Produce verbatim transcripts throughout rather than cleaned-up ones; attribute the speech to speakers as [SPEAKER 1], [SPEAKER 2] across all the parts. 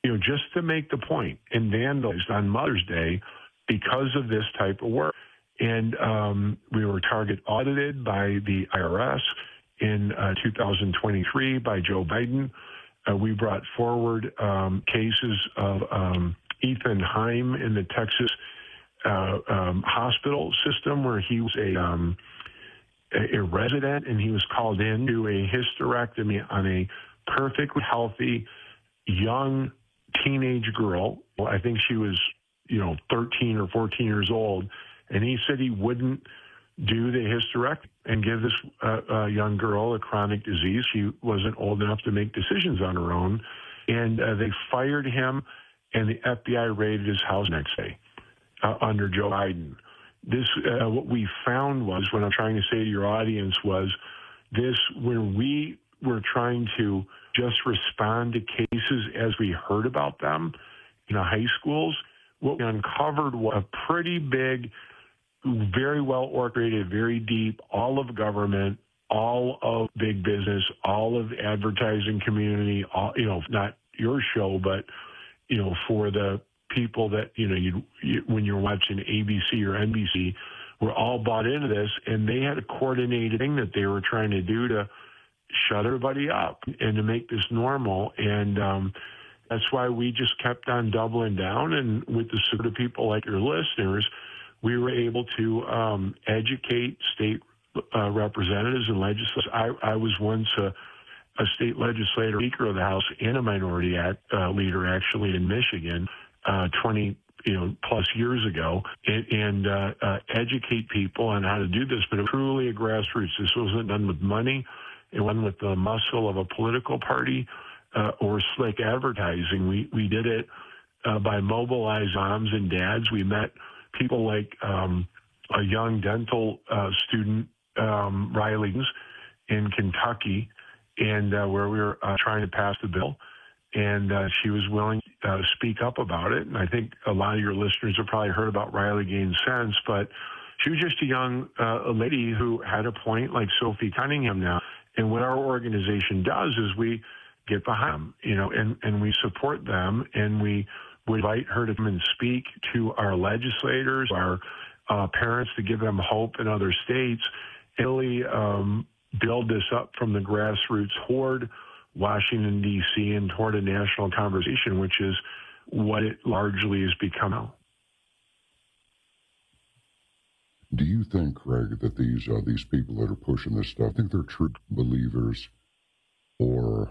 [SPEAKER 1] you know, just to make the point, and vandalized on Mother's Day because of this type of work. And um, we were target audited by the I R S in uh, two thousand twenty-three by Joe Biden. Uh, we brought forward um, cases of um, Ethan Heim in the Texas uh, um, hospital system where he was a, um, a, a resident, and he was called in to a hysterectomy on a perfectly healthy young teenage girl. Well, I think she was, you know, thirteen or fourteen years old. And he said he wouldn't do the hysterectomy and give this uh, uh, young girl a chronic disease. She wasn't old enough to make decisions on her own. And uh, they fired him, and the F B I raided his house next day uh, under Joe Biden. This, uh, what we found was, what I'm trying to say to your audience was, this, when we were trying to just respond to cases as we heard about them in the high schools, what we uncovered was a pretty big, very well orchestrated, very deep, all of government, all of big business, all of the advertising community, all, you know, not your show, but, you know, for the people that, you know, you, you when you're watching A B C or N B C, were all bought into this, and they had a coordinated thing that they were trying to do to shut everybody up and to make this normal. And um, that's why we just kept on doubling down. And with the support of people like your listeners, we were able to um, educate state uh, representatives and legislators. I, I was once a, a state legislator, Speaker of the House, and a Minority Act uh, leader, actually, in Michigan, uh, twenty you know plus years ago, and, and uh, uh, educate people on how to do this. But it was truly a grassroots. This wasn't done with money. It wasn't with the muscle of a political party uh, or slick advertising. We we did it uh, by mobilizing moms and dads. We met people like um, a young dental uh, student, um, Riley, in Kentucky, and uh, where we were uh, trying to pass the bill. And uh, she was willing to uh, speak up about it. And I think a lot of your listeners have probably heard about Riley Gaines since, but she was just a young uh, lady who had a point like Sophie Cunningham now. And what our organization does is we get behind them, you know, and, and we support them, and we would invite her to come and speak to our legislators, our uh, parents, to give them hope in other states, and really um, build this up from the grassroots toward Washington, D C, and toward a national conversation, which is what it largely has become now.
[SPEAKER 2] Do you think, Craig, that these uh, these people that are pushing this stuff, think they're true believers, or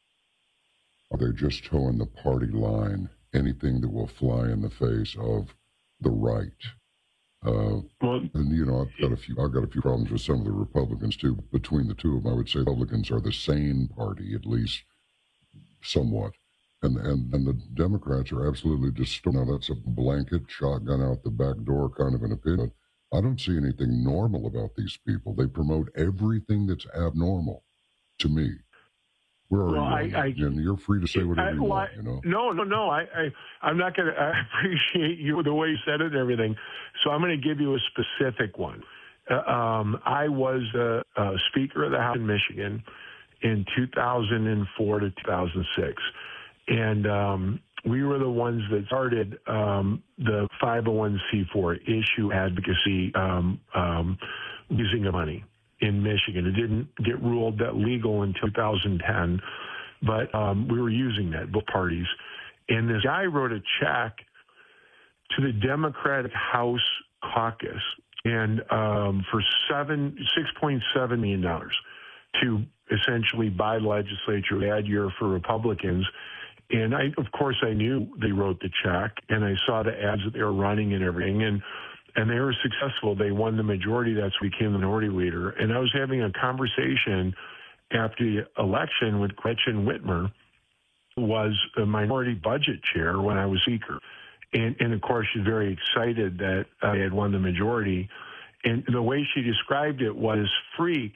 [SPEAKER 2] are they just towing the party line? Anything that will fly in the face of the right. Uh, well, and you know, I've got a few. I've got a few problems with some of the Republicans too. Between the two of them, I would say Republicans are the sane party, at least somewhat, and and and the Democrats are absolutely distorted. Now that's a blanket shotgun out the back door kind of an opinion. I don't see anything normal about these people. They promote everything that's abnormal to me. Where are
[SPEAKER 1] well,
[SPEAKER 2] you?
[SPEAKER 1] I, I,
[SPEAKER 2] and you're free to say whatever I, you
[SPEAKER 1] well,
[SPEAKER 2] want,
[SPEAKER 1] I,
[SPEAKER 2] you know?
[SPEAKER 1] No, no, no. I, I, I'm not going to I appreciate you the way you said it and everything. So I'm going to give you a specific one. Uh, um, I was a, a Speaker of the House in Michigan in two thousand four to two thousand six. And um, we were the ones that started um, the five oh one c four issue advocacy um, um, using of money in Michigan. It didn't get ruled that legal in two thousand ten, but um, we were using that, both parties. And this guy wrote a check to the Democratic House caucus and um, for seven six point seven million dollars to essentially buy the legislature that year for Republicans. And I, of course, I knew they wrote the check, and I saw the ads that they were running and everything, and and they were successful. They won the majority. That's who became the minority leader. And I was having a conversation after the election with Gretchen Whitmer, who was the minority budget chair when I was Speaker. And, and of course, she's very excited that I had won the majority. And the way she described it was Freak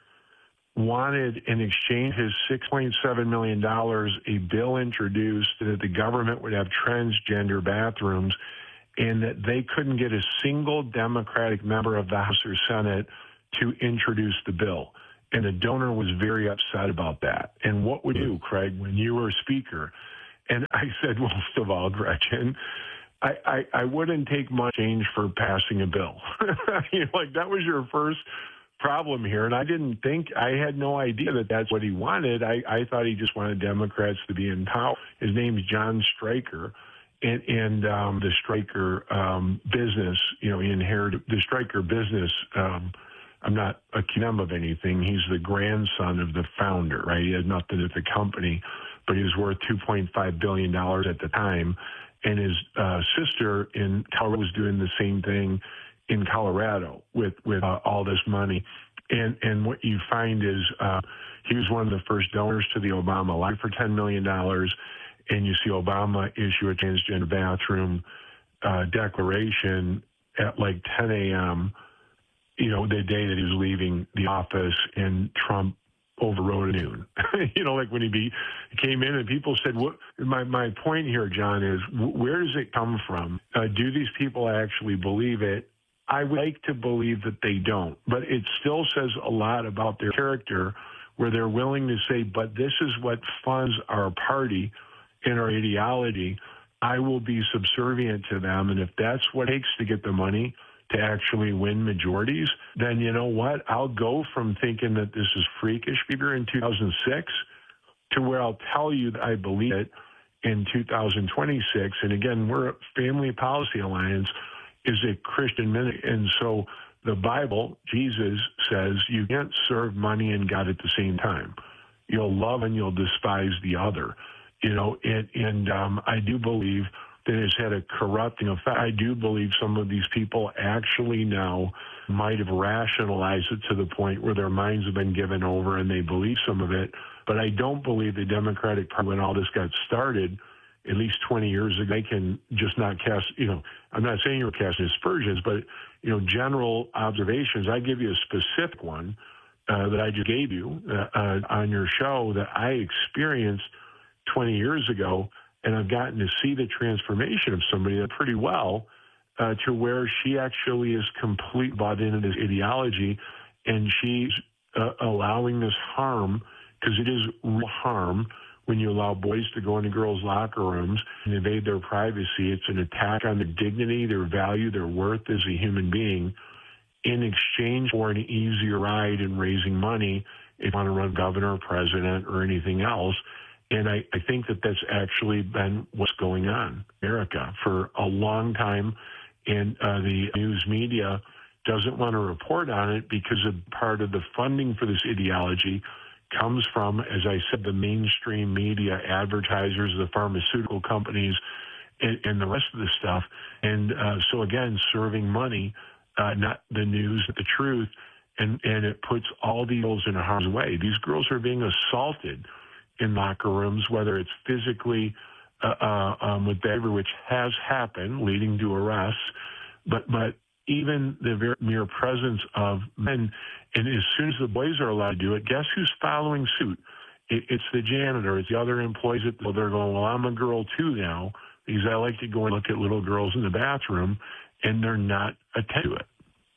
[SPEAKER 1] wanted in exchange his six point seven million dollars a bill introduced that the government would have transgender bathrooms, and that they couldn't get a single Democratic member of the House or Senate to introduce the bill. And the donor was very upset about that. And what would you do, Craig, when you were Speaker? And I said, well, first of all, Gretchen, I, I, I wouldn't take much change for passing a bill. You know, like that was your first problem here. And I didn't think, I had no idea that that's what he wanted. I, I thought he just wanted Democrats to be in power. His name's John Stryker. And, and um, the Stryker um, business, you know, he inherited the Stryker business. Um, I'm not accusing him of anything. He's the grandson of the founder, right? He had nothing at the company, but he was worth two point five billion dollars at the time. And his uh, sister in Colorado was doing the same thing in Colorado with, with uh, all this money. And, and what you find is uh, he was one of the first donors to the Obama Life for ten million dollars. And you see Obama issue a transgender bathroom uh, declaration at like ten a.m., you know, the day that he was leaving the office, and Trump overrode at noon. You know, like when he be, came in and people said, what, my, my point here, John, is where does it come from? Uh, do these people actually believe it? I would like to believe that they don't, but it still says a lot about their character where they're willing to say, but this is what funds our party and our ideology. I will be subservient to them. And if that's what it takes to get the money to actually win majorities, then you know what? I'll go from thinking that this is freakish behavior in two thousand six to where I'll tell you that I believe it in two thousand twenty-six. And again, we're a Family Policy Alliance is a Christian ministry. And so the Bible, Jesus says you can't serve money and God at the same time. You'll love and you'll despise the other. You know, and, and um, I do believe that it's had a corrupting effect. I do believe some of these people actually now might have rationalized it to the point where their minds have been given over and they believe some of it. But I don't believe the Democratic Party, when all this got started, at least twenty years ago, they can just not cast, you know, I'm not saying you're casting aspersions, but, you know, general observations. I give you a specific one uh, that I just gave you uh, uh, on your show that I experienced twenty years ago, and I've gotten to see the transformation of somebody that pretty well uh, to where she actually is completely bought into this ideology, and she's uh, allowing this harm, because it is real harm when you allow boys to go into girls' locker rooms and invade their privacy. It's an attack on their dignity, their value, their worth as a human being in exchange for an easier ride in raising money if you want to run governor or president or anything else. And I, I think that that's actually been what's going on in America for a long time. And uh, the news media doesn't want to report on it because of part of the funding for this ideology comes from, as I said, the mainstream media, advertisers, the pharmaceutical companies, and, and the rest of the stuff. And uh, so, again, serving money, uh, not the news, but the truth. And, and it puts all the girls in harm's way. These girls are being assaulted in locker rooms, whether it's physically uh, uh, um, with behavior, which has happened, leading to arrests, but but even the very mere presence of men. And as soon as the boys are allowed to do it, guess who's following suit? It, it's the janitor. It's the other employees. That, well, they're going, well, I'm a girl too now because I like to go and look at little girls in the bathroom, and they're not attending to it.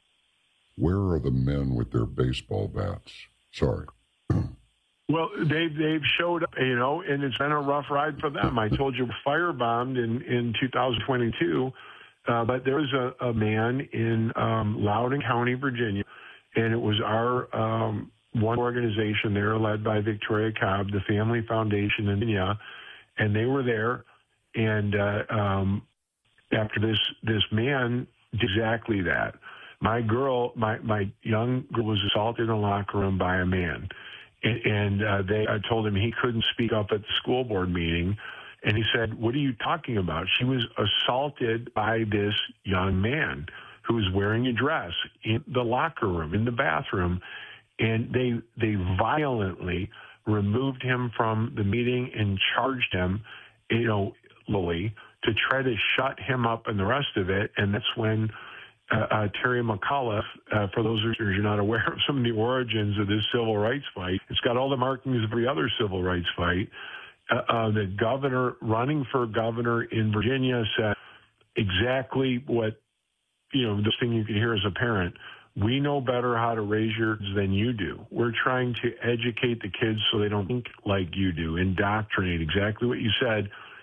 [SPEAKER 2] Where are the men with their baseball bats? Sorry.
[SPEAKER 1] Well, they've, they've showed up, you know, and it's been a rough ride for them. I told you, firebombed in, in two thousand twenty-two, uh, but there was a, a man in um, Loudoun County, Virginia, and it was our um, one organization there led by Victoria Cobb, the Family Foundation in Virginia, and they were there. And uh, um, after this, this man did exactly that. My girl, my, my young girl was assaulted in a locker room by a man. And uh, they I told him he couldn't speak up at the school board meeting. And he said, what are you talking about? She was assaulted by this young man who was wearing a dress in the locker room, in the bathroom. And they they violently removed him from the meeting and charged him, you know, Lily, to try to shut him up and the rest of it. And that's when Uh, uh, Terry McAuliffe, uh, for those listeners who are not aware of some of the origins of this civil rights fight, it's got all the markings of every other civil rights fight. Uh, uh, the governor running for governor in Virginia said exactly what, you know, this thing you can hear as a parent. We know better how to raise your kids than you do. We're trying to educate the kids so they don't think like you do, indoctrinate, exactly what you said.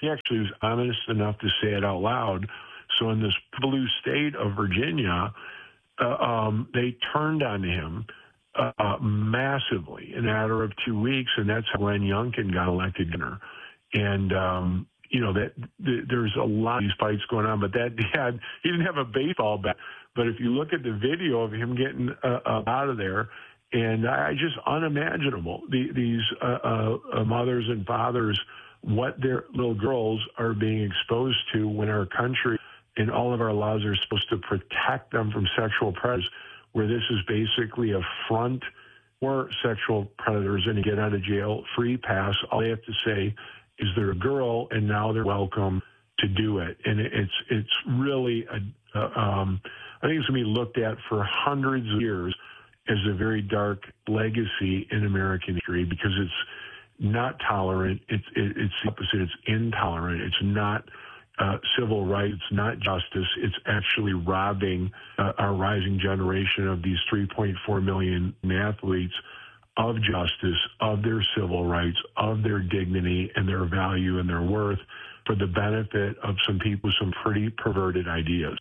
[SPEAKER 1] He actually was honest enough to say it out loud. So in this blue state of Virginia, uh, um, they turned on him uh, massively in a matter of two weeks, and that's how Glenn Youngkin got elected governor. And um, you know that th- there's a lot of these fights going on, but that dad, he didn't have a baseball bat. But if you look at the video of him getting uh, uh, out of there, and I just unimaginable, the, these uh, uh, mothers and fathers, what their little girls are being exposed to when our country and all of our laws are supposed to protect them from sexual predators, where this is basically a front for sexual predators and to get out of jail free pass. All they have to say is they're a girl, and now they're welcome to do it. And it's it's really, a, uh, um, I think it's going to be looked at for hundreds of years as a very dark legacy in American history, because it's not tolerant. It's it, it's the opposite. It's intolerant. It's not uh, civil rights. It's not justice. It's actually robbing uh, our rising generation of these three point four million athletes of justice, of their civil rights, of their dignity and their value and their worth for the benefit of some people with some pretty perverted ideas.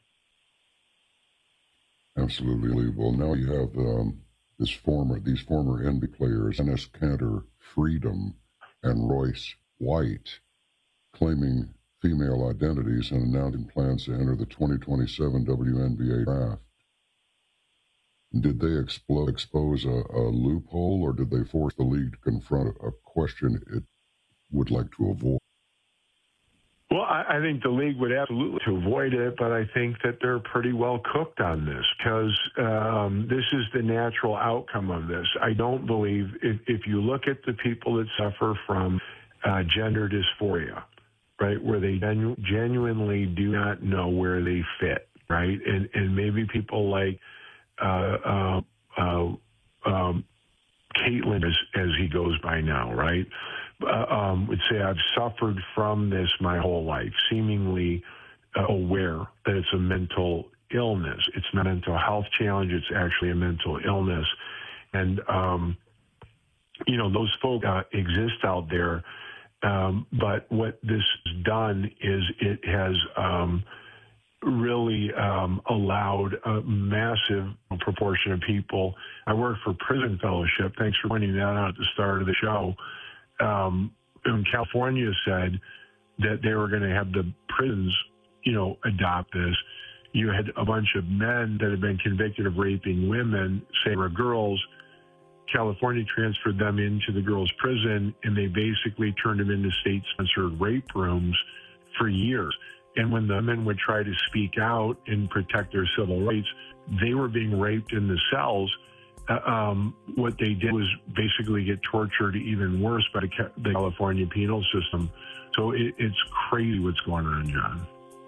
[SPEAKER 2] Absolutely. Well, now you have um, this former, these former N B A players, Enes Kanter, Freedom, and Royce White, claiming female identities and announcing plans to enter the twenty twenty-seven W N B A draft. Did they explode, expose a, a loophole, or did they force the league to confront a question it would like to avoid?
[SPEAKER 1] Well, I, I think the league would absolutely to avoid it, but I think that they're pretty well cooked on this, because um, this is the natural outcome of this. I don't believe, if, if you look at the people that suffer from uh, gender dysphoria, right, where they genu- genuinely do not know where they fit, right, and, and maybe people like uh, uh, uh, um, Caitlin, as, as he goes by now, right, Uh, um, would say, I've suffered from this my whole life, seemingly uh, aware that it's a mental illness. It's not a mental health challenge. It's actually a mental illness. And, um, you know, those folks uh, exist out there. Um, but what this has done is it has um, really um, allowed a massive proportion of people. I work for Prison Fellowship. Thanks for pointing that out at the start of the show. Um, when California said that they were going to have the prisons, you know, adopt this, you had a bunch of men that had been convicted of raping women, say were girls. California transferred them into the girls' prison, and they basically turned them into state-sponsored rape rooms for years. And when the men would try to speak out and protect their civil rights, they were being raped in the cells. Uh, um, what they did was basically get tortured even worse by the, the California penal system. So it, it's crazy what's going on, John.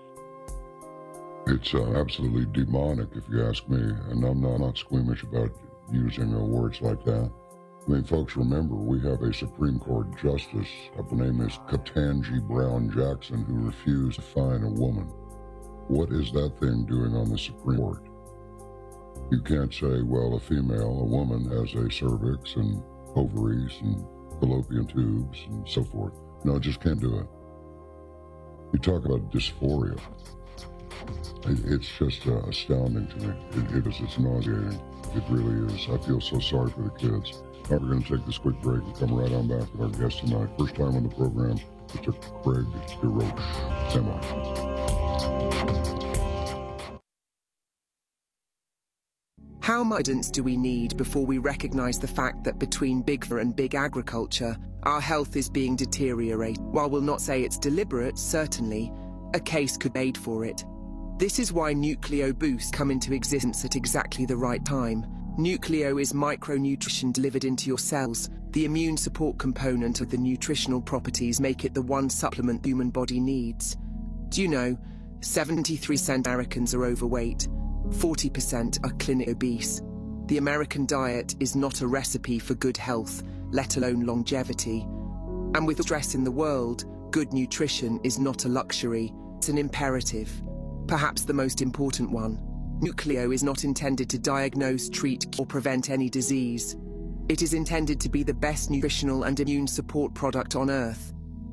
[SPEAKER 2] It's uh, absolutely demonic, if you ask me, and I'm not, not squeamish about using uh, words like that. I mean, folks, remember, we have a Supreme Court justice, her name is Ketanji Brown Jackson, who refused to fine a woman. What is that thing doing on the Supreme Court? You can't say, well, a female, a woman has a cervix and ovaries and fallopian tubes and so forth. No, just can't do it. You talk about dysphoria. It, it's just uh, astounding to me. It, it is, it's nauseating. It really is. I feel so sorry for the kids. All right, we're going to take this quick break. We'll come right on back with our guest tonight. First time on the program, Mister Craig DeRoche. Stand by.
[SPEAKER 3] How much evidence do we need before we recognize the fact that between big pharma and big agriculture, our health is being deteriorated? While we'll not say it's deliberate, certainly, a case could be made for it. This is why Nucleo Boost come into existence at exactly the right time. Nucleo is micronutrition delivered into your cells. The immune support component of the nutritional properties make it the one supplement the human body needs. Do you know, seventy-three percent Americans are overweight. forty percent are clinically obese. The American diet is not a recipe for good health, let alone longevity. And with stress in the world, good nutrition is not a luxury, it's an imperative. Perhaps the most important one. Nucleo is not intended to diagnose, treat, or prevent any disease. It is intended to be the best nutritional and immune support product on Earth.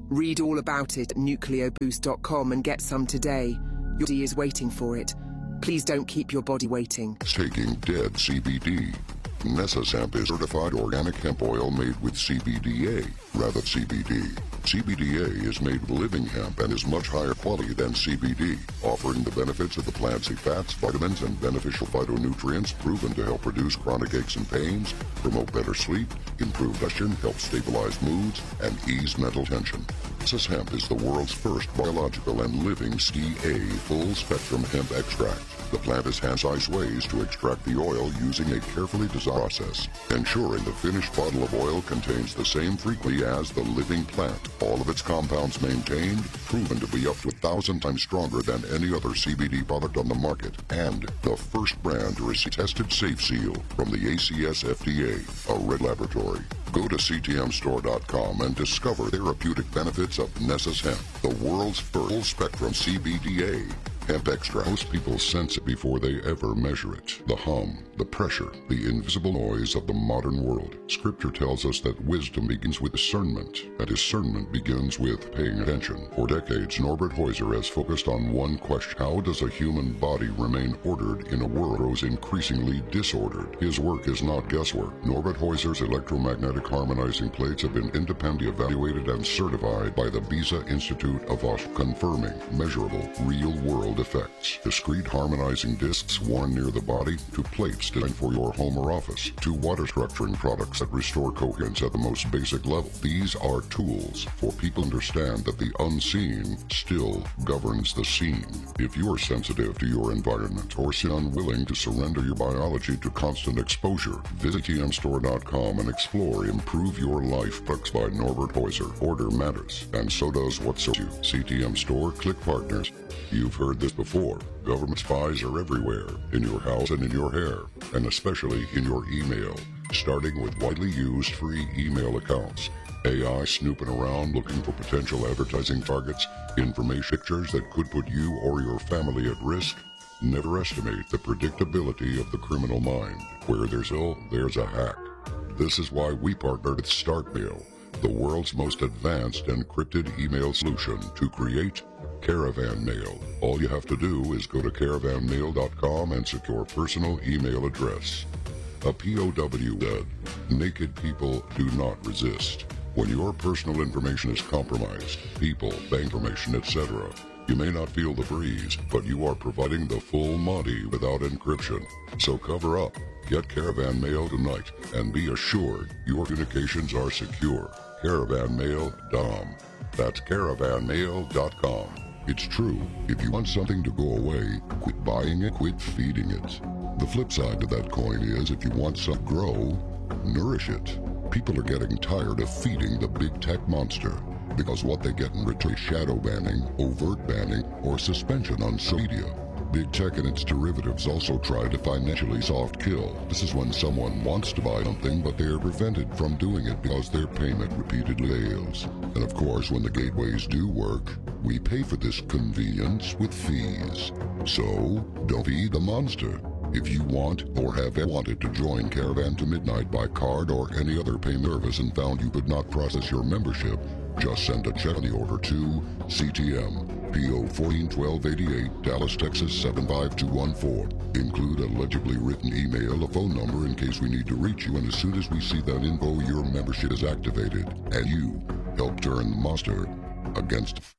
[SPEAKER 3] Read all about it at nucleo boost dot com and get some today. Your body is waiting for it. Please don't keep your body waiting.
[SPEAKER 2] Taking dead C B D. Nessus Hemp is certified organic hemp oil made with C B D A rather than C B D. C B D A is made with living hemp and is much higher quality than C B D, offering the benefits of the plant's fats, vitamins, and beneficial phytonutrients proven to help reduce chronic aches and pains, promote better sleep, improve digestion, help stabilize moods, and ease mental tension. Nessus Hemp is the world's first biological and living C A full-spectrum hemp extract. The plant has hand-sized ways to extract the oil using a carefully designed process, ensuring the finished bottle of oil contains the same frequency as the living plant. All of its compounds maintained, proven to be up to a thousand times stronger than any other C B D product on the market, and the first brand to receive tested safe seal from the A C S F D A, a red laboratory. Go to C T M store dot com and discover therapeutic benefits of Nessus Hemp, the world's first full-spectrum C B D A. Hemp extract. Most people sense it before they ever measure it. The hum, the pressure, the invisible noise of the modern world. Scripture tells us that wisdom begins with discernment, and discernment begins with paying attention. For decades, Norbert Heuser has focused on one question: how does a human body remain ordered in a world that grows increasingly disordered? His work is not guesswork. Norbert Heuser's electromagnetic harmonizing plates have been independently evaluated and certified by the Beza Institute of Oslo, confirming measurable, real-world effects. Discrete harmonizing discs worn near the body, to plates designed for your home or office, to water structuring products that restore coherence at the most basic level. These are tools for people to understand that the unseen still governs the seen. If you are sensitive to your environment or seem unwilling to surrender your biology to constant exposure, visit T M store dot com and explore Improve Your Life books by Norbert Heuser. Order matters, and so does what serves you. C T M Store, click partners. You've heard this before. Government spies are everywhere, in your house and in your hair, and especially in your email, starting with widely used free email accounts. A I snooping around looking for potential advertising targets, information pictures that could put you or your family at risk. Never estimate the predictability of the criminal mind. Where there's ill, there's a hack. This is why we partnered with StartMail, the world's most advanced encrypted email solution, to create Caravan Mail. All you have to do is go to caravan mail dot com and secure personal email address. A P O W said, "Naked people do not resist." When your personal information is compromised, people, bank information, et cetera, you may not feel the breeze, but you are providing the full Monty without encryption. So cover up. Get Caravan Mail tonight and be assured your communications are secure. caravan mail dot com. That's caravan mail dot com. It's true, if you want something to go away, quit buying it, quit feeding it. The flip side to that coin is, if you want some to grow, nourish it. People are getting tired of feeding the big tech monster, because what they get in return is shadow banning, overt banning, or suspension on social media. Big tech and its derivatives also try to financially soft kill. This is when someone wants to buy something, but they are prevented from doing it because their payment repeatedly fails. And of course, when the gateways do work, we pay for this convenience with fees. So, don't feed the monster. If you want or have ever wanted to join Caravan to Midnight by card or any other payment service and found you could not process your membership, just send a check on the order to C T M, P O fourteen twelve eighty-eight, Dallas, Texas seven five two one four. Include a legibly written email, a phone number in case we need to reach you, and as soon as we see that info, your membership is activated, and you help turn the monster against